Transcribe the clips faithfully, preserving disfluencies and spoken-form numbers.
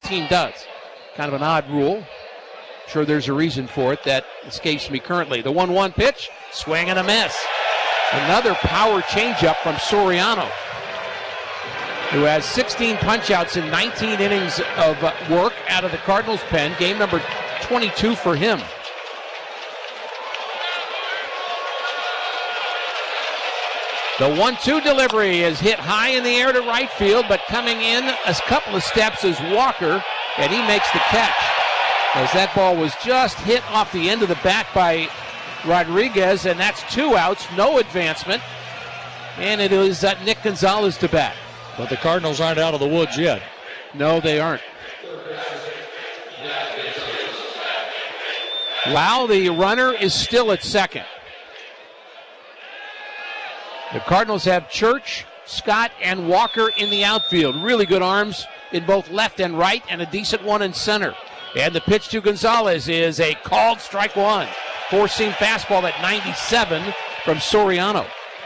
team does. Kind of an odd rule. Sure, there's a reason for it that escapes me currently. The one one pitch, swing and a miss. Another power changeup from Soriano, who has sixteen punch-outs in nineteen innings of work out of the Cardinals' pen. Game number twenty-two for him. The one two delivery is hit high in the air to right field, but coming in a couple of steps is Walker, and he makes the catch. As that ball was just hit off the end of the bat by Rodriguez, and that's two outs, no advancement. And it is uh, Nick Gonzalez to bat. But the Cardinals aren't out of the woods yet. No, they aren't. Lau, the runner, is still at second. The Cardinals have Church, Scott, and Walker in the outfield. Really good arms in both left and right, and a decent one in center. And the pitch to Gonzalez is a called strike one. Four-seam fastball at ninety-seven from Soriano.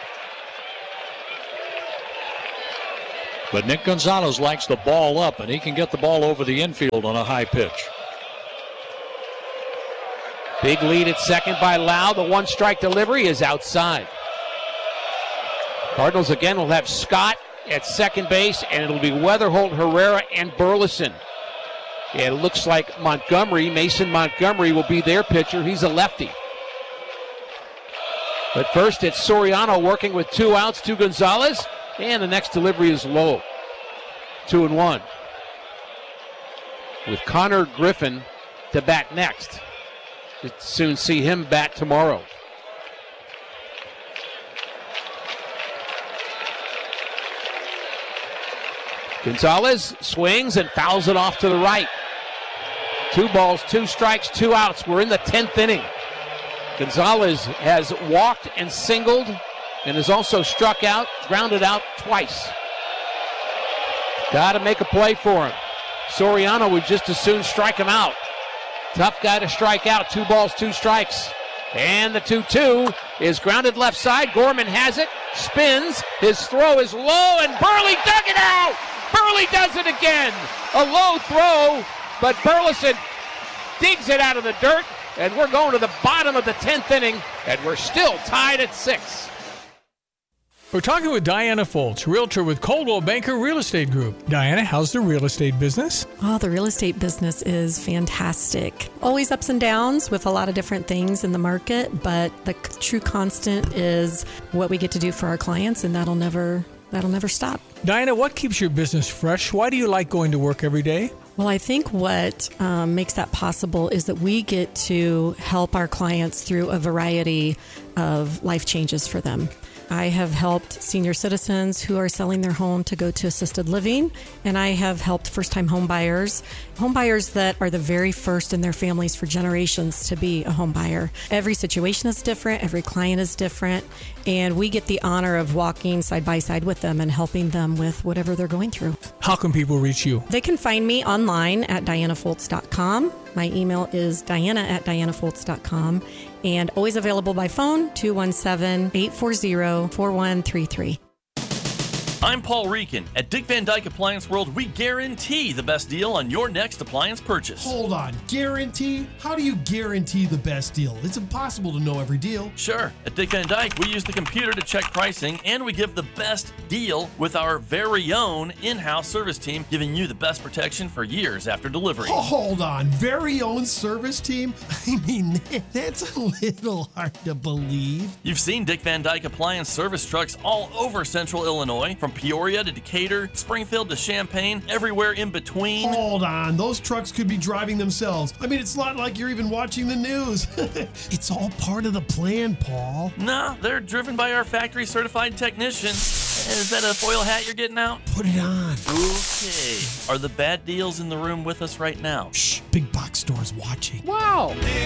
But Nick Gonzalez likes the ball up, and he can get the ball over the infield on a high pitch. Big lead at second by Lau. The one-strike delivery is outside. Cardinals again will have Scott at second base, and it'll be Weatherholt, Herrera, and Burleson. It looks like Montgomery, Mason Montgomery, will be their pitcher. He's a lefty. But first, it's Soriano working with two outs to Gonzalez, and the next delivery is low. Two and one. With Connor Griffin to bat next. We'll soon see him bat tomorrow. Gonzalez swings and fouls it off to the right. Two balls, two strikes, two outs. We're in the tenth inning. Gonzalez has walked and singled and has also struck out, grounded out twice. Got to make a play for him. Soriano would just as soon strike him out. Tough guy to strike out. Two balls, two strikes. And the two two is grounded left side. Gorman has it, spins. His throw is low, and Burley dug it out. Burley does it again. A low throw, but Burleson digs it out of the dirt, and we're going to the bottom of the tenth inning, and we're still tied at six. We're talking with Diana Foltz, realtor with Coldwell Banker Real Estate Group. Diana, how's the real estate business? Oh, the real estate business is fantastic. Always ups and downs with a lot of different things in the market, but the true constant is what we get to do for our clients, and that'll never that'll never stop. Diana, what keeps your business fresh? Why do you like going to work every day? Well, I think what um, makes that possible is that we get to help our clients through a variety of life changes for them. I have helped senior citizens who are selling their home to go to assisted living, and I have helped first-time home buyers, home buyers that are the very first in their families for generations to be a home buyer. Every situation is different, every client is different, and we get the honor of walking side by side with them and helping them with whatever they're going through. How can people reach you? They can find me online at diana foltz dot com. My email is diana at diana foltz dot com, and always available by phone, two one seven, eight four zero, four one three three. I'm Paul Reekin. At Dick Van Dyke Appliance World, we guarantee the best deal on your next appliance purchase. Hold on, guarantee? How do you guarantee the best deal? It's impossible to know every deal. Sure. At Dick Van Dyke, we use the computer to check pricing, and we give the best deal with our very own in-house service team, giving you the best protection for years after delivery. Oh, hold on, very own service team? I mean, that's a little hard to believe. You've seen Dick Van Dyke Appliance service trucks all over Central Illinois, from Peoria to Decatur, Springfield to Champaign, everywhere in between. Hold on, those trucks could be driving themselves. I mean, it's not like you're even watching the news. It's all part of the plan, Paul. Nah, they're driven by our factory certified technicians. Is that a foil hat you're getting out? Put it on. Okay. Are the bad deals in the room with us right now? Shh, big box store's watching. Wow.